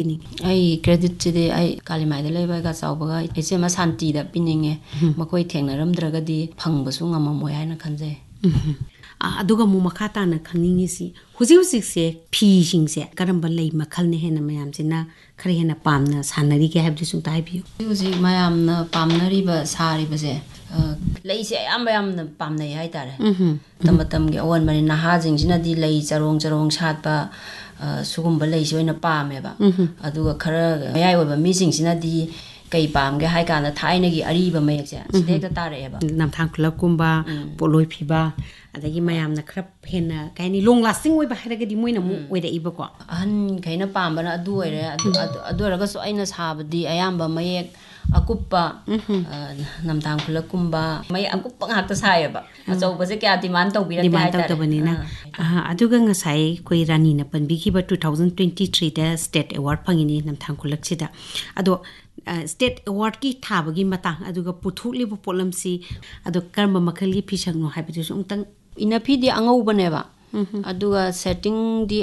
ꯄꯤꯅꯤꯡꯉꯤ ꯑꯩ ꯀ꯭ꯔꯦꯗꯤꯠꯁꯤꯗꯤ ꯑꯩ ꯀꯥꯂꯤꯃꯥꯏꯗ ꯂꯩꯕꯒ ꯆꯥꯎꯕꯒ ꯏꯆꯦꯃ ꯁꯥꯟꯇꯤꯗ ꯄꯤꯅꯤꯡꯉꯦ ꯃꯈꯣꯏ ꯊꯦꯡꯅꯔꯝꯗ꯭ꯔꯒꯗꯤ ꯐꯪꯕꯁꯨ ꯉꯝꯃꯝꯃꯣꯏ ꯍꯥꯏꯅ ꯈꯟꯖꯩ ꯑꯗꯨꯒ ꯑꯃꯨꯛ ꯃꯈꯥ ꯇꯥꯅ ꯈꯪꯅꯤꯡꯉꯤꯁꯤ ꯍꯧꯖꯤꯛꯁꯦ ꯐꯤꯁꯤꯡꯁꯦ ꯀꯔꯝꯕ ꯂꯩ ꯃꯈꯜꯅ ꯍꯦꯟꯅ ꯃꯌꯥꯝꯁꯤꯅ ꯈꯔ ꯍꯦꯟꯅ ꯄꯥꯝꯅ ꯁꯥꯟꯅꯔꯤꯒꯦ ꯍꯥꯏꯕꯗꯨꯁꯨ ꯑꯝꯇ ꯍꯥꯏꯕꯤꯌꯨ ꯍꯧꯖꯤꯛ ꯃꯌꯥꯝꯅ ꯄꯥꯝꯅꯔꯤꯕ ꯁꯥꯔꯤꯕꯁꯦ ꯂꯩꯁꯦ ꯑꯌꯥꯝꯕ ꯌꯥꯝꯅ ꯄꯥꯝꯅꯩ ꯍꯥꯏꯇꯥꯔꯦ ꯃꯇꯝ ꯃꯇꯝꯒꯤ ꯑꯑꯣꯟꯕꯅꯤ ꯅꯍꯥꯁꯤꯡꯁꯤꯅꯗꯤ ꯂꯩ ꯆꯔꯣꯡ ꯆꯔꯣꯡ ꯁꯥꯠꯄ ꯁꯤꯒꯨꯝꯕ ꯂꯩꯁꯤ ꯑꯣꯏꯅ ꯄꯥꯝꯃꯦꯕ ꯑꯗꯨꯒ ꯈꯔ ꯃꯌꯥꯏ ꯑꯣꯏꯕ ꯃꯤꯁꯤꯡꯁꯤꯅꯗꯤ ꯀꯩ ꯄꯥꯝꯒꯦ ꯍꯥꯏ ꯀꯥꯟꯗ ꯊꯥꯏꯅꯒꯤ ꯑꯔꯤꯕ ꯃꯌꯦꯛꯁꯦ ꯁꯤꯗ ꯍꯦꯛꯇ ꯇꯥꯔꯛꯑꯦꯕ ꯅꯝꯊꯥꯡ ꯈꯨꯜꯂꯛꯀꯨꯝꯕ ꯄꯣꯠꯂꯣꯏ ꯐꯤꯕ ꯑꯗꯒꯤ ꯃꯌꯥꯝꯅ ꯈꯔ ꯍꯦꯟꯅ ꯀꯩ ꯍꯥꯏꯅꯤ ꯂꯣꯡ ꯂꯥꯁꯇꯤꯡ ꯑꯣꯏꯕ ꯍꯥꯏꯔꯒꯗꯤ ꯃꯣꯏꯅ ꯑꯃꯨꯛ ꯑꯣꯏꯔꯛꯏꯕꯀꯣ ꯑꯍꯟꯈꯩꯅ ꯄꯥꯝꯕꯅ ꯑꯗꯨ ꯑꯣꯏꯔꯦ ꯑꯗꯨ ꯑꯣꯏꯔꯒꯁꯨ ꯑꯩꯅ ꯁꯥꯕꯗꯤ ꯑꯌꯥꯝꯕ ꯃꯌꯦꯛ ꯑꯀꯨꯞꯄ ꯅꯝꯊꯥꯡ ꯈꯨꯜꯂꯛꯀꯨꯝꯕ ꯃꯌꯦꯛ ꯑꯀꯨꯞꯄ ꯉꯥꯛꯇ ꯁꯥꯏꯌꯦꯕ ꯑꯆꯧꯕꯁꯦ ꯀꯌꯥ ꯗꯤꯃꯥꯟ ꯇꯧꯕꯤꯔꯛꯇꯦ ꯗꯤꯃꯥꯟ ꯍꯥꯏꯇꯥꯔꯦ ꯇꯧꯗꯕꯅꯤꯅ ꯑꯗꯨꯒ ꯉꯁꯥꯏ ꯑꯩꯈꯣꯏ ꯔꯥꯅꯤꯅ ꯄꯟꯕꯤꯈꯤꯕ 2023ꯗ ꯁ꯭ꯇꯦꯠ ꯑꯦꯋꯥꯔꯗ ꯐꯪꯉꯤꯅꯤ ꯅꯝꯊꯥꯡ ꯈꯨꯜꯂꯛꯁꯤꯗ ꯑꯗꯣ ꯁ꯭ꯇꯦꯠ ꯑꯦꯋꯥꯔꯗꯀꯤ ꯊꯥꯕꯒꯤ ꯃꯇꯥꯡ ꯑꯗꯨꯒ ꯄꯨꯊꯣꯛꯂꯤꯕ ꯄꯣꯠꯂꯝꯁꯤ ꯑꯗꯣ ꯀꯔꯝꯕ ꯃꯈꯜꯒꯤ ꯐꯤꯁꯛꯅꯣ ꯍꯥꯏꯕꯗꯨꯁꯨ ꯑꯃꯨꯛꯇꯪ ꯏꯅꯐꯤꯗꯤ ꯑꯉꯧꯕꯅꯦꯕ ꯑꯗꯨꯒ ꯁꯦꯠꯇꯤꯡꯗꯤ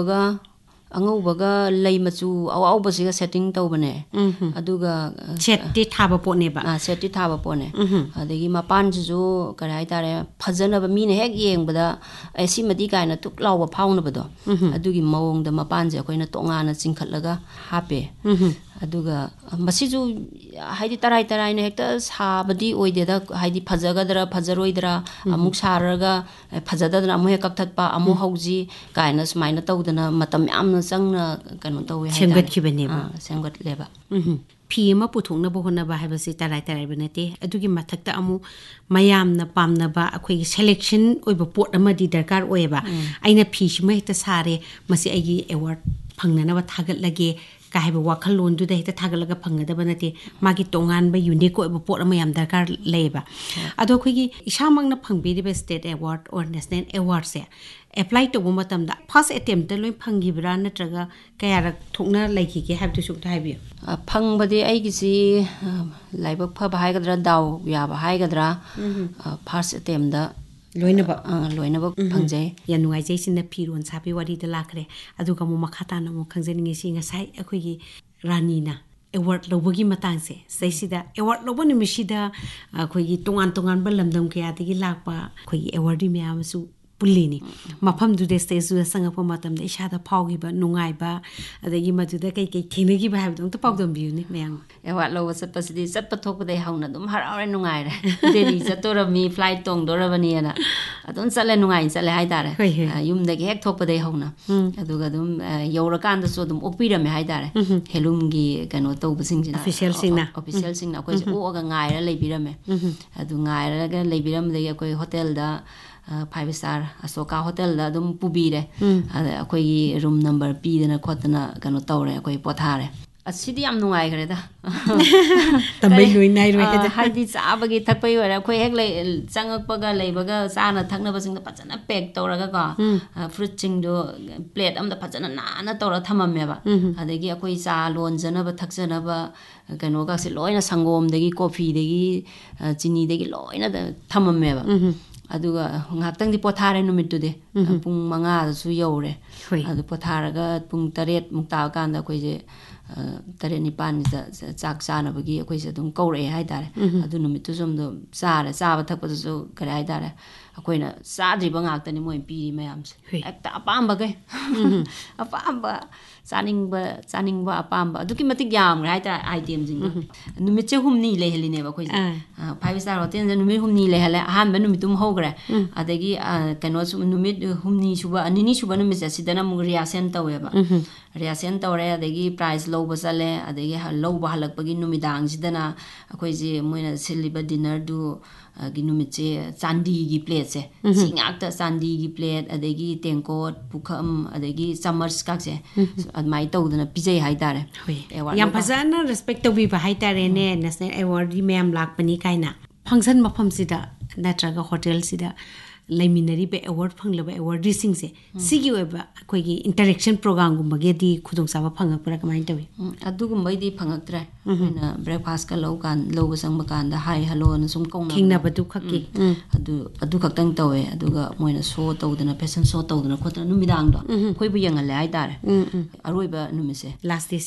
ꯑꯉꯧꯕꯒ ꯂꯩ ꯃꯆꯨ ꯑꯋꯥꯎꯕꯁꯤꯒ ꯁꯦꯠꯇꯤꯡ ꯇꯧꯕꯅꯦ ꯑꯗꯨꯒ ꯁꯦꯠꯇꯤ ꯊꯥꯕ ꯄꯣꯠꯅꯦꯕ ꯁꯦꯠꯇꯤ ꯊꯥꯕ ꯄꯣꯠꯅꯦ ꯑꯗꯒꯤ ꯃꯄꯥꯟꯁꯤꯁꯨ ꯀꯔꯤ ꯍꯥꯏꯇꯥꯔꯦ ꯐꯖꯅꯕ ꯃꯤꯅ ꯍꯦꯛ ꯌꯦꯡꯕꯗ ꯁꯤꯃꯗꯤ ꯀꯥꯏꯅ ꯊꯨꯛ ꯂꯥꯎꯕ ꯐꯥꯎꯅꯕꯗꯣ ꯑꯗꯨꯒꯤ ꯃꯑꯣꯡꯗ ꯃꯄꯥꯟꯁꯦ ꯑꯩꯈꯣꯏꯅ ꯇꯣꯉꯥꯟꯅ ꯆꯤꯡꯈꯠꯂꯒ ꯍꯥꯞꯄꯦ ꯑꯗꯨꯒ ꯃꯁꯤꯁꯨ ꯍꯥꯏꯗꯤ ꯇꯔꯥꯏꯅ ꯍꯦꯛꯇ ꯁꯥꯕꯗꯤ ꯑꯣꯏꯗꯦꯗ ꯍꯥꯏꯗꯤ ꯐꯖꯒꯗ꯭ꯔꯥ ꯐꯖꯔꯣꯏꯗ꯭ꯔꯥ ꯑꯃꯨꯛ ꯁꯥꯔꯒ ꯐꯖꯗꯗꯅ ꯑꯃꯨꯛ ꯍꯦꯛ ꯀꯛꯊꯠꯄ ꯑꯃꯨꯛ ꯍꯧꯖꯤ ꯀꯥꯏꯅ ꯁꯨꯃꯥꯏꯅ ꯇꯧꯗꯅ ꯃꯇꯝ ꯌꯥꯝꯅ ꯆꯪꯅ ꯀꯩꯅꯣ ꯇꯧꯋꯦ ꯁꯦꯝꯒꯠꯈꯤꯕꯅꯦꯕ ꯁꯦꯝꯒꯠꯂꯦꯕ ꯐꯤ ꯑꯃ ꯄꯨꯊꯣꯛꯅꯕ ꯍꯣꯠꯅꯕ ꯍꯥꯏꯕꯁꯤ ꯇꯔꯥꯏꯕ ꯅꯠꯇꯦ ꯑꯗꯨꯒꯤ ꯃꯊꯛꯇ ꯑꯃꯨꯛ ꯃꯌꯥꯝꯅ ꯄꯥꯝꯅꯕ ꯑꯩꯈꯣꯏꯒꯤ ꯁꯦꯂꯦꯛꯁꯟ ꯑꯣꯏꯕ ꯄꯣꯠ ꯑꯃꯗꯤ ꯗꯔꯀꯥꯔ ꯑꯣꯏꯌꯦꯕ ꯑꯩꯅ ꯐꯤꯁꯤꯃ ꯍꯦꯛꯇ ꯁꯥꯔꯦ ꯃꯁꯤ ꯑꯩꯒꯤ ꯑꯦꯋꯥꯔꯗ ꯐꯪꯅꯅꯕ ꯊꯥꯒꯠꯂꯒꯦ ꯀꯥ ꯍꯥꯏꯕ ꯋꯥꯈꯜꯂꯣꯟꯗꯨꯗ ꯍꯦꯛꯇ ꯊꯥꯒꯠꯂꯒ ꯐꯪꯒꯗꯕ ꯅꯠꯇꯦ ꯃꯥꯒꯤ ꯇꯣꯉꯥꯟꯕ ꯌꯨꯅꯤꯛ ꯑꯣꯏꯕ ꯄꯣꯠ ꯑꯃ ꯌꯥꯝ ꯗꯔꯀꯥꯔ ꯂꯩꯌꯦꯕ ꯑꯗꯣ ꯑꯩꯈꯣꯏꯒꯤ ꯏꯁꯥꯃꯛꯅ ꯐꯪꯕꯤꯔꯤꯕ state award or national ꯑꯦꯋꯥꯔꯗꯁꯦ apply ꯇꯧꯕ ꯃꯇꯝꯗ ꯐꯥꯔꯁ ꯑꯦꯇꯦꯝꯞꯇ ꯂꯣꯏ ꯐꯪꯈꯤꯕ꯭ꯔꯥ ꯅꯠꯇ꯭ꯔꯒ ꯀꯌꯥꯔꯛ ꯊꯣꯛꯅ ꯂꯩꯈꯤꯒꯦ ꯍꯥꯏꯕꯗꯨꯁꯨ ꯑꯝꯇ ꯍꯥꯏꯕꯤꯌꯨ ꯐꯪꯕꯗꯤ ꯑꯩꯒꯤꯁꯤ ꯂꯥꯏꯕꯛ ꯐꯕ ꯍꯥꯏꯒꯗ꯭ꯔꯥ ꯗꯥꯎ ꯌꯥꯕ ꯍꯥꯏꯒꯗ꯭ꯔꯥ ꯐꯥꯔꯁ ꯑꯦꯇꯦꯝꯞꯇ ꯂꯣꯏꯅꯕ ꯐꯪꯖꯩ ꯌꯥꯝ ꯅꯨꯡꯉꯥꯏꯖꯩ ꯁꯤꯅ ꯐꯤꯔꯣꯟ ꯁꯥꯕꯤ ꯋꯥꯔꯤꯗ ꯂꯥꯛꯈ꯭ꯔꯦ ꯑꯗꯨꯒ ꯑꯃꯨꯛ ꯃꯈꯥ ꯇꯥꯅ ꯑꯃꯨꯛ ꯈꯪꯖꯅꯤꯡꯉꯤꯁꯤ ꯉꯁꯥꯏ ꯑꯩꯈꯣꯏꯒꯤ ꯔꯥꯅꯤꯅ ꯑꯦꯋꯥꯔꯗ ꯂꯧꯕꯒꯤ ꯃꯇꯥꯡꯁꯦ ꯁꯤꯗꯩꯁꯤꯗ ꯑꯦꯋꯥꯔꯗ ꯂꯧꯕ ꯅꯨꯃꯤꯠꯁꯤꯗ ꯑꯩꯈꯣꯏꯒꯤ ꯇꯣꯉꯥꯟ ꯇꯣꯉꯥꯟꯕ ꯂꯝꯗꯝ ꯀꯌꯥꯗꯒꯤ ꯂꯥꯛꯄ ꯑꯩꯈꯣꯏꯒꯤ ꯑꯦꯋꯥꯔꯗꯤ ꯃꯌꯥꯝ ꯑꯃꯁꯨ ꯄꯨꯜꯂꯤꯅꯤ ꯃꯐꯝꯗꯨꯗ ꯁ꯭ꯇꯦꯖꯇꯨꯗ ꯆꯪꯉꯛꯄ ꯃꯇꯝꯗ ꯏꯁꯥꯗ ꯐꯥꯎꯈꯤꯕ ꯅꯨꯡꯉꯥꯏꯕ ꯑꯗꯒꯤ ꯃꯗꯨꯗ ꯀꯩꯀꯩ ꯊꯦꯡꯅꯈꯤꯕ ꯍꯥꯏꯕꯗꯣ ꯑꯝꯇ ꯄꯥꯎꯗꯝꯕꯤꯌꯨꯅꯦ ꯃꯌꯥꯝ ꯑꯦꯋꯥꯔꯗ ꯂꯧꯕ ꯆꯠꯄꯁꯤꯗꯤ ꯆꯠꯄ ꯊꯣꯛꯄꯗꯩ ꯍꯧꯅ ꯑꯗꯨꯝ ꯍꯔꯥꯎꯔꯦ ꯅꯨꯡꯉꯥꯏꯔꯦ ꯗꯦꯜꯂꯤ ꯆꯠꯇꯣꯔꯕꯅꯤ ꯐ꯭ꯂꯥꯏꯠ ꯇꯣꯡꯗꯣꯔꯕꯅꯤꯅ ꯑꯗꯨꯝ ꯆꯠꯂꯦ ꯅꯨꯡꯉꯥꯏꯅ ꯆꯠꯂꯦ ꯍꯥꯏꯇꯥꯔꯦ ꯌꯨꯝꯗꯒꯤ ꯍꯦꯛ ꯊꯣꯛꯄꯗꯩ ꯍꯧꯅ ꯑꯗꯨꯒ ꯑꯗꯨꯝ ꯌꯧꯔꯀꯥꯟꯗꯁꯨ ꯑꯗꯨꯝ ꯑꯣꯛꯄꯤꯔꯝꯃꯦ ꯍꯥꯏꯇꯥꯔꯦ ꯍꯦꯂꯨꯝꯒꯤ ꯀꯩꯅꯣ ꯇꯧꯕꯁꯤꯡꯁꯤꯅ ꯑꯣꯐꯤꯁꯦꯜꯁꯤꯡꯅ ꯑꯩꯈꯣꯏꯁꯦ ꯑꯣꯛꯑꯒ ꯉꯥꯏꯔ ꯂꯩꯕꯤꯔꯝꯃꯦ ꯑꯗꯨ ꯉꯥꯏꯔꯒ ꯂꯩꯕꯤꯔꯝꯕꯗꯒꯤ ꯑꯩꯈꯣꯏ ꯍꯣꯇꯦꯜꯗ 5 ꯁ꯭ꯇꯥꯔ ꯑꯁꯣꯀꯥ ꯍꯣꯇꯦꯜꯗ ꯑꯗꯨꯝ ꯄꯨꯕꯤꯔꯦ ꯑꯗ ꯑꯩꯈꯣꯏꯒꯤ ꯔꯨꯝ ꯅꯝꯕꯔ ꯄꯤꯗꯅ ꯈꯣꯠꯇꯅ ꯀꯩꯅꯣ ꯇꯧꯔꯦ ꯑꯩꯈꯣꯏ ꯄꯣꯊꯥꯔꯦ ꯑꯁꯤꯗꯤ ꯌꯥꯝ ꯅꯨꯡꯉꯥꯏꯈ꯭ꯔꯦꯗ ꯇꯝꯕꯩ ꯂꯣꯏ ꯅꯥꯏꯔꯣꯏ ꯍꯥꯏꯗꯤ ꯆꯥꯕꯒꯤ ꯊꯛꯄꯒꯤ ꯑꯣꯏꯔꯦ ꯑꯩꯈꯣꯏ ꯍꯦꯛ ꯆꯪꯉꯛꯄꯒ ꯂꯩꯕꯒ ꯆꯥꯅ ꯊꯛꯅꯕꯁꯤꯡꯗꯣ ꯐꯖꯅ ꯄꯦꯛ ꯇꯧꯔꯒꯀꯣ ꯐ꯭ꯔꯨꯏꯠꯁꯤꯡꯗꯣ ꯄ꯭ꯂꯦꯠ ꯑꯃꯗ ꯐꯖꯅ ꯅꯥꯟꯅ ꯇꯧꯔ ꯊꯝꯃꯝꯃꯦꯕ ꯑꯗꯒꯤ ꯑꯩꯈꯣꯏ ꯆꯥ ꯂꯣꯟꯖꯅꯕ ꯊꯛꯆꯅꯕ ꯀꯩꯅꯣꯒꯁꯦ ꯂꯣꯏꯅ ꯁꯪꯒꯣꯝꯗꯒꯤ ꯀꯣꯐꯤꯗꯒꯤ ꯆꯤꯅꯤꯗꯒꯤ ꯂꯣꯏꯅ ꯊꯝꯃꯝꯃꯦꯕ ꯑꯗꯨꯒ ꯉꯥꯏꯍꯥꯛꯇꯪꯗꯤ ꯄꯣꯊꯥꯔꯦ ꯅꯨꯃꯤꯠꯇꯨꯗꯤ ꯄꯨꯡ 5ꯗꯁꯨ ꯌꯧꯔꯦ ꯑꯗꯨ ꯄꯣꯊꯥꯔꯒ ꯄꯨꯡ 8ꯃꯨꯛ ꯇꯥꯕ ꯀꯥꯟꯗ ꯑꯩꯈꯣꯏꯁꯦ 8-9ꯁꯤꯗ ꯆꯥꯛ ꯆꯥꯅꯕꯒꯤ ꯑꯩꯈꯣꯏꯁꯦ ꯑꯗꯨꯝ ꯀꯧꯔꯛꯑꯦ ꯍꯥꯏꯇꯥꯔꯦ ꯑꯗꯨ ꯅꯨꯃꯤꯠꯇꯨꯁꯨ ꯑꯗꯨꯝ ꯆꯥꯔꯦ ꯆꯥꯕ ꯊꯛꯄꯗꯁꯨ ꯀꯔꯤ ꯍꯥꯏꯇꯥꯔꯦ ꯑꯩꯈꯣꯏꯅ ꯆꯥꯗ꯭ꯔꯤꯕ ꯉꯥꯛꯇꯅꯤ ꯃꯣꯏ ꯄꯤꯔꯤ ꯃꯌꯥꯝꯁꯦ ꯍꯦꯛꯇ ꯑꯄꯥꯝꯕꯈꯩ ꯑꯄꯥꯝꯕ ꯆꯥꯅꯤꯡꯕ ꯑꯄꯥꯝꯕ ꯑꯗꯨꯛꯀꯤ ꯃꯇꯤꯛ ꯌꯥꯝꯈ꯭ꯔꯦ ꯍꯥꯏꯇꯥꯔꯦ ꯑꯥꯏꯇꯦꯝꯁꯤꯡꯗꯣ ꯅꯨꯃꯤꯠꯁꯦ 5ꯅꯤ ꯂꯩꯍꯜꯂꯤꯅꯦꯕ ꯑꯩꯈꯣꯏꯁꯦ 5 ꯁ꯭ꯇꯥꯔ ꯍꯣꯇꯦꯜꯁꯦ ꯅꯨꯃꯤꯠ 5ꯅꯤ ꯂꯩꯍꯜꯂꯦ ꯑꯍꯥꯟꯕ ꯅꯨꯃꯤꯠꯇꯨꯝ ꯍꯧꯈ꯭ꯔꯦ ꯑꯗꯒꯤ ꯀꯩꯅꯣꯁꯨ ꯅꯨꯃꯤꯠ 5ꯅꯤ ꯁꯨꯕ 2ꯅꯤ ꯁꯨꯕ ꯅꯨꯃꯤꯠꯁꯦ ꯁꯤꯗꯅ ꯑꯃꯨꯛ ꯔꯤꯍꯥꯔꯁꯦꯜ ꯇꯧꯋꯦꯕ ꯔꯤꯍꯥꯔꯁꯦꯜ ꯇꯧꯔꯦ ꯑꯗꯒꯤ ꯄ꯭ꯔꯥꯏꯖ ꯂꯧꯕ ꯆꯠꯂꯦ ꯑꯗꯒꯤ ꯂꯧꯕ ꯍꯜꯂꯛꯄꯒꯤ ꯅꯨꯃꯤꯗꯥꯡꯁꯤꯗꯅ ꯑꯩꯈꯣꯏꯁꯦ ꯃꯣꯏꯅ ꯁꯤꯜꯂꯤꯕ ꯗꯤꯅꯔꯗꯨ ꯒꯤ ꯅꯨꯃꯤꯠꯁꯦ ꯆꯥꯟꯗꯤꯒꯤ ꯄ꯭ꯂꯦꯠꯁꯦ ꯁꯤ ꯉꯥꯛꯇ ꯆꯥꯟꯗꯤꯒꯤ ꯄ꯭ꯂꯦꯠ ꯑꯗꯒꯤ ꯇꯦꯡꯀꯣꯠ ꯄꯨꯈꯝ ꯑꯗꯒꯤ ꯆꯥꯃꯁ ꯀꯥꯛꯁꯦ ꯑꯗꯨꯃꯥꯏꯅ ꯇꯧꯗꯅ ꯄꯤꯖꯩ ꯍꯥꯏꯇꯥꯔꯦ ꯌꯥꯝ ꯐꯖꯅ ꯔꯦꯁꯄꯦꯛ ꯇꯧꯕꯤꯕ ꯍꯥꯏꯇꯥꯔꯦꯅꯦ ꯅꯦꯁꯅꯦꯜ ꯑꯦꯋꯥꯔꯗꯤ ꯃꯌꯥꯝ ꯂꯥꯛꯄꯅꯤ ꯀꯥꯏꯅ ꯐꯪꯁꯟ ꯃꯐꯝꯁꯤꯗ ꯅꯠꯇ꯭ꯔꯒ ꯍꯣꯇꯦꯜꯁꯤꯗ ꯂꯩꯃꯤꯟꯅꯔꯤꯕ ꯑꯦꯋꯥꯔꯗ ꯐꯪꯂꯕ ꯑꯦꯋꯥꯔꯗꯤꯁꯤꯡꯁꯦ ꯁꯤꯒꯤ ꯑꯣꯏꯕ ꯑꯩꯈꯣꯏꯒꯤ ꯏꯟꯇꯔꯦꯛꯁꯟ ꯄ꯭ꯔꯣꯒ꯭ꯔꯥꯝꯒꯨꯝꯕꯒꯤꯗꯤ ꯈꯨꯗꯣꯡꯆꯥꯕ ꯐꯪꯉꯛꯄ꯭ꯔꯥ ꯀꯃꯥꯏꯅ ꯇꯧꯋꯤ ꯑꯗꯨꯒꯨꯝꯕꯩꯗꯤ ꯐꯪꯉꯛꯇ꯭ꯔꯦ ꯑꯩꯈꯣꯏꯅ ꯕ꯭ꯔꯦꯛꯐꯥꯁꯀ ꯂꯧꯕ ꯆꯪꯕ ꯀꯥꯟꯗ ꯍꯥꯏ ꯍꯜꯂꯣꯅ ꯁꯨꯝ ꯊꯦꯡꯅꯕꯗꯨ ꯈꯛꯀꯤ ꯑꯗꯨ ꯈꯛꯇꯪ ꯇꯧꯋꯦ ꯑꯗꯨꯒ ꯃꯣꯏꯅ ꯁꯣ ꯇꯧꯗꯅ ꯐꯦꯁꯟ ꯁꯣ ꯇꯧꯗꯅ ꯈꯣꯠꯇꯅ ꯅꯨꯃꯤꯗꯥꯡꯗꯣ ꯑꯩꯈꯣꯏꯕꯨ ꯌꯦꯡꯍꯜꯂꯦ ꯍꯥꯏꯇꯥꯔꯦ ꯑꯔꯣꯏꯕ ꯅꯨꯃꯤꯠꯁꯦ ꯂꯥꯁ ꯗꯦ